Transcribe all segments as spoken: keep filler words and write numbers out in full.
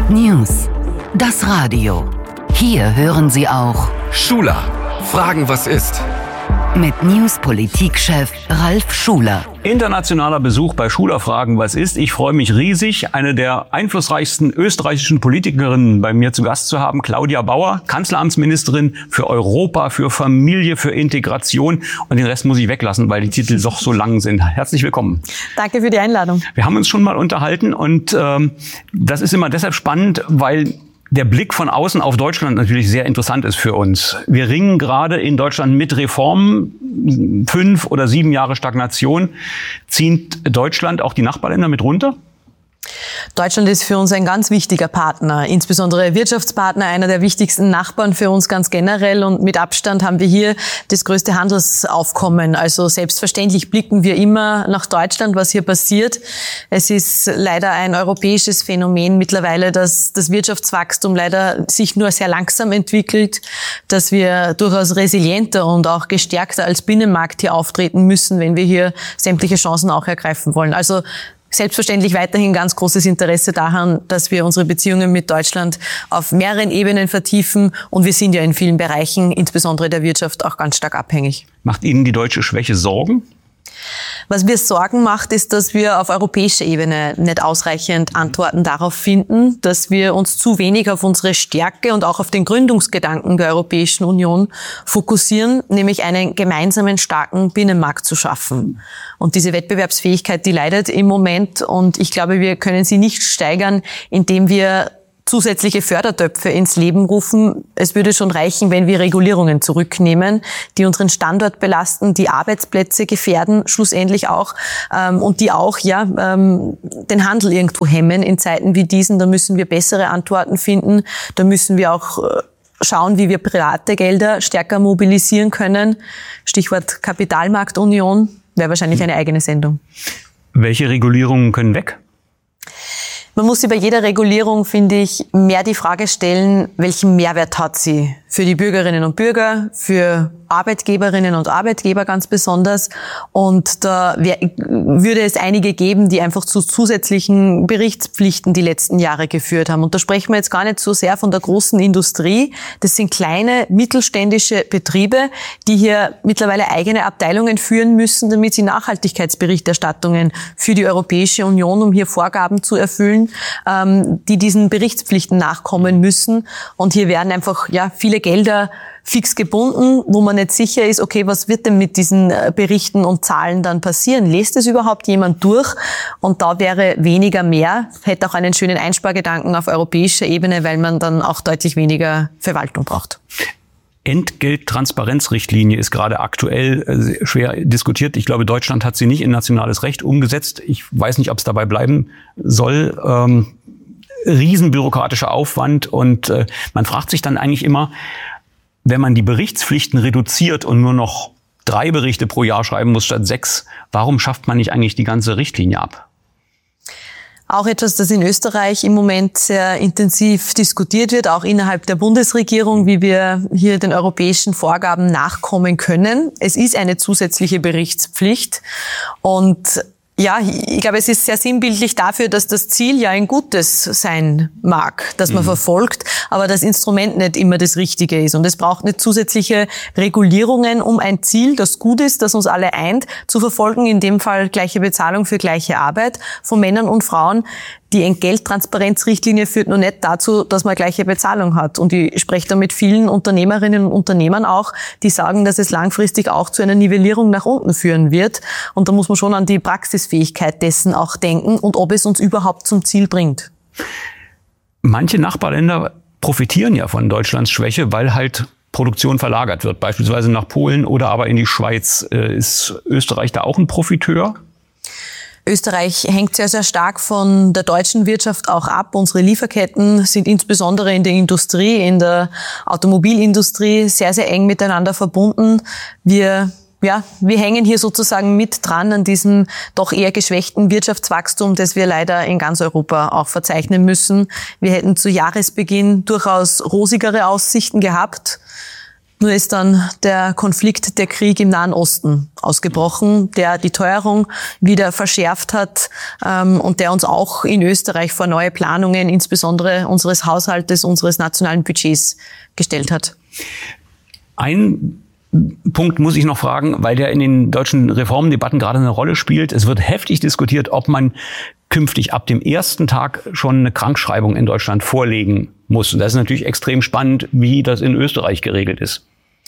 News. Das Radio. Hier hören Sie auch Schuler. Fragen, was ist? Mit News-Politikchef Ralf Schuler. Internationaler Besuch bei Schuler Fragen, was ist? Ich freue mich riesig, eine der einflussreichsten österreichischen Politikerinnen bei mir zu Gast zu haben, Claudia Bauer, Kanzleramtsministerin für Europa, für Familie, für Integration. Und den Rest muss ich weglassen, weil die Titel doch so lang sind. Herzlich willkommen. Danke für die Einladung. Wir haben uns schon mal unterhalten und ähm, das ist immer deshalb spannend, weil der Blick von außen auf Deutschland natürlich sehr interessant ist für uns. Wir ringen gerade in Deutschland mit Reformen. Fünf oder sieben Jahre Stagnation. Zieht Deutschland auch die Nachbarländer mit runter? Deutschland ist für uns ein ganz wichtiger Partner, insbesondere Wirtschaftspartner, einer der wichtigsten Nachbarn für uns ganz generell. Und mit Abstand haben wir hier das größte Handelsaufkommen. Also selbstverständlich blicken wir immer nach Deutschland, was hier passiert. Es ist leider ein europäisches Phänomen mittlerweile, dass das Wirtschaftswachstum leider sich nur sehr langsam entwickelt, dass wir durchaus resilienter und auch gestärkter als Binnenmarkt hier auftreten müssen, wenn wir hier sämtliche Chancen auch ergreifen wollen. Also selbstverständlich weiterhin ganz großes Interesse daran, dass wir unsere Beziehungen mit Deutschland auf mehreren Ebenen vertiefen. Und wir sind ja in vielen Bereichen, insbesondere der Wirtschaft, auch ganz stark abhängig. Macht Ihnen die deutsche Schwäche Sorgen? Was mir Sorgen macht, ist, dass wir auf europäischer Ebene nicht ausreichend Antworten darauf finden, dass wir uns zu wenig auf unsere Stärke und auch auf den Gründungsgedanken der Europäischen Union fokussieren, nämlich einen gemeinsamen starken Binnenmarkt zu schaffen. Und diese Wettbewerbsfähigkeit, die leidet im Moment, und ich glaube, wir können sie nicht steigern, indem wir zusätzliche Fördertöpfe ins Leben rufen. Es würde schon reichen, wenn wir Regulierungen zurücknehmen, die unseren Standort belasten, die Arbeitsplätze gefährden, schlussendlich auch, ähm, und die auch ja ähm, den Handel irgendwo hemmen in Zeiten wie diesen. Da müssen wir bessere Antworten finden. Da müssen wir auch äh, schauen, wie wir private Gelder stärker mobilisieren können. Stichwort Kapitalmarktunion wäre wahrscheinlich eine eigene Sendung. Welche Regulierungen können weg? Man muss sich bei jeder Regulierung, finde ich, mehr die Frage stellen, welchen Mehrwert hat sie für die Bürgerinnen und Bürger, für Arbeitgeberinnen und Arbeitgeber ganz besonders. Und da wär, würde es einige geben, die einfach zu zusätzlichen Berichtspflichten die letzten Jahre geführt haben. Und da sprechen wir jetzt gar nicht so sehr von der großen Industrie. Das sind kleine, mittelständische Betriebe, die hier mittlerweile eigene Abteilungen führen müssen, damit sie Nachhaltigkeitsberichterstattungen für die Europäische Union, um hier Vorgaben zu erfüllen, ähm, die diesen Berichtspflichten nachkommen müssen. Und hier werden einfach ja viele Gelder fix gebunden, wo man nicht sicher ist, okay, was wird denn mit diesen Berichten und Zahlen dann passieren? Lest es überhaupt jemand durch? Und da wäre weniger mehr, hätte auch einen schönen Einspargedanken auf europäischer Ebene, weil man dann auch deutlich weniger Verwaltung braucht. Entgelttransparenzrichtlinie ist gerade aktuell schwer diskutiert. Ich glaube, Deutschland hat sie nicht in nationales Recht umgesetzt. Ich weiß nicht, ob es dabei bleiben soll. Ähm, riesenbürokratischer Aufwand, und äh, man fragt sich dann eigentlich immer, wenn man die Berichtspflichten reduziert und nur noch drei Berichte pro Jahr schreiben muss statt sechs, warum schafft man nicht eigentlich die ganze Richtlinie ab? Auch etwas, das in Österreich im Moment sehr intensiv diskutiert wird, auch innerhalb der Bundesregierung, wie wir hier den europäischen Vorgaben nachkommen können. Es ist eine zusätzliche Berichtspflicht, und ja, ich glaube, es ist sehr sinnbildlich dafür, dass das Ziel ja ein gutes sein mag, das man mhm. verfolgt, aber das Instrument nicht immer das Richtige ist. Und es braucht nicht zusätzliche Regulierungen, um ein Ziel, das gut ist, das uns alle eint, zu verfolgen. In dem Fall gleiche Bezahlung für gleiche Arbeit von Männern und Frauen. Die Entgelttransparenzrichtlinie führt nur nicht dazu, dass man gleiche Bezahlung hat. Und ich spreche da mit vielen Unternehmerinnen und Unternehmern auch, die sagen, dass es langfristig auch zu einer Nivellierung nach unten führen wird. Und da muss man schon an die Praxisfähigkeit dessen auch denken und ob es uns überhaupt zum Ziel bringt. Manche Nachbarländer profitieren ja von Deutschlands Schwäche, weil halt Produktion verlagert wird, beispielsweise nach Polen oder aber in die Schweiz. Ist Österreich da auch ein Profiteur? Österreich hängt sehr, sehr stark von der deutschen Wirtschaft auch ab. Unsere Lieferketten sind insbesondere in der Industrie, in der Automobilindustrie sehr, sehr eng miteinander verbunden. Wir Ja, wir hängen hier sozusagen mit dran an diesem doch eher geschwächten Wirtschaftswachstum, das wir leider in ganz Europa auch verzeichnen müssen. Wir hätten zu Jahresbeginn durchaus rosigere Aussichten gehabt. Nur ist dann der Konflikt, der Krieg im Nahen Osten ausgebrochen, der die Teuerung wieder verschärft hat ähm, und der uns auch in Österreich vor neue Planungen, insbesondere unseres Haushaltes, unseres nationalen Budgets gestellt hat. Ein Punkt muss ich noch fragen, weil der in den deutschen Reformdebatten gerade eine Rolle spielt. Es wird heftig diskutiert, ob man künftig ab dem ersten Tag schon eine Krankschreibung in Deutschland vorlegen muss. Und das ist natürlich extrem spannend, wie das in Österreich geregelt ist.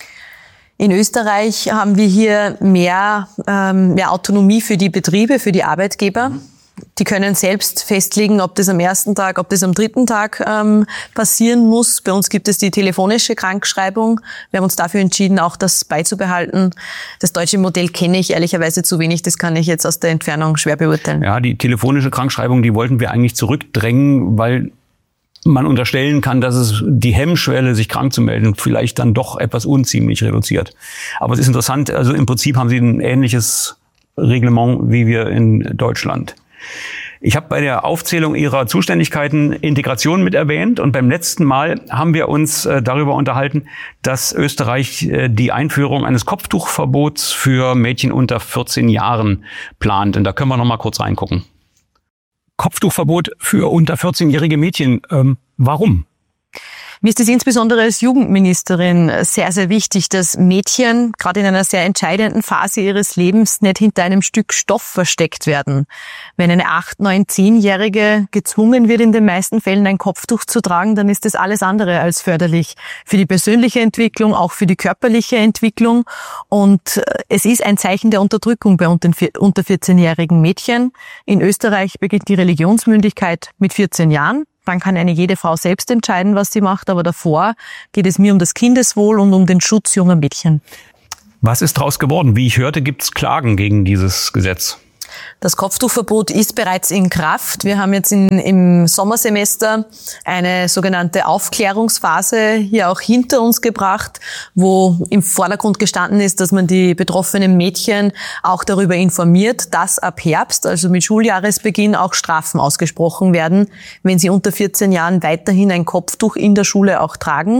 In Österreich haben wir hier mehr, ähm, mehr Autonomie für die Betriebe, für die Arbeitgeber. Die können selbst festlegen, ob das am ersten Tag, ob das am dritten Tag ähm, passieren muss. Bei uns gibt es die telefonische Krankschreibung. Wir haben uns dafür entschieden, auch das beizubehalten. Das deutsche Modell kenne ich ehrlicherweise zu wenig. Das kann ich jetzt aus der Entfernung schwer beurteilen. Ja, die telefonische Krankschreibung, die wollten wir eigentlich zurückdrängen, weil man unterstellen kann, dass es die Hemmschwelle, sich krank zu melden, vielleicht dann doch etwas unziemlich reduziert. Aber es ist interessant, also im Prinzip haben sie ein ähnliches Reglement wie wir in Deutschland. Ich habe bei der Aufzählung Ihrer Zuständigkeiten Integration mit erwähnt und beim letzten Mal haben wir uns äh, darüber unterhalten, dass Österreich äh, die Einführung eines Kopftuchverbots für Mädchen unter vierzehn Jahren plant. Und da können wir noch mal kurz reingucken. Kopftuchverbot für unter vierzehnjährige Mädchen. Ähm, warum? Mir ist es insbesondere als Jugendministerin sehr, sehr wichtig, dass Mädchen gerade in einer sehr entscheidenden Phase ihres Lebens nicht hinter einem Stück Stoff versteckt werden. Wenn eine acht-, neun-, zehnjährige gezwungen wird, in den meisten Fällen ein Kopftuch zu tragen, dann ist das alles andere als förderlich für die persönliche Entwicklung, auch für die körperliche Entwicklung. Und es ist ein Zeichen der Unterdrückung bei unter vierzehnjährigen Mädchen. In Österreich beginnt die Religionsmündigkeit mit vierzehn Jahren. Dann kann eine jede Frau selbst entscheiden, was sie macht, aber davor geht es mir um das Kindeswohl und um den Schutz junger Mädchen. Was ist daraus geworden? Wie ich hörte, gibt es Klagen gegen dieses Gesetz. Das Kopftuchverbot ist bereits in Kraft. Wir haben jetzt in, im Sommersemester eine sogenannte Aufklärungsphase hier auch hinter uns gebracht, wo im Vordergrund gestanden ist, dass man die betroffenen Mädchen auch darüber informiert, dass ab Herbst, also mit Schuljahresbeginn, auch Strafen ausgesprochen werden, wenn sie unter vierzehn Jahren weiterhin ein Kopftuch in der Schule auch tragen.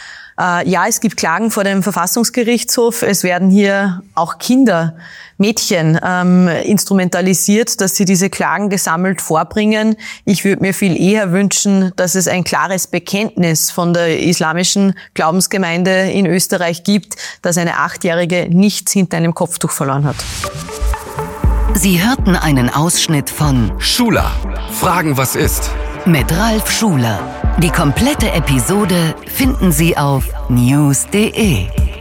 Ja, es gibt Klagen vor dem Verfassungsgerichtshof. Es werden hier auch Kinder, Mädchen ähm, instrumentalisiert, dass sie diese Klagen gesammelt vorbringen. Ich würde mir viel eher wünschen, dass es ein klares Bekenntnis von der islamischen Glaubensgemeinde in Österreich gibt, dass eine Achtjährige nichts hinter einem Kopftuch verloren hat. Sie hörten einen Ausschnitt von Schula. Fragen, was ist? Mit Ralf Schuler. Die komplette Episode finden Sie auf news punkt de.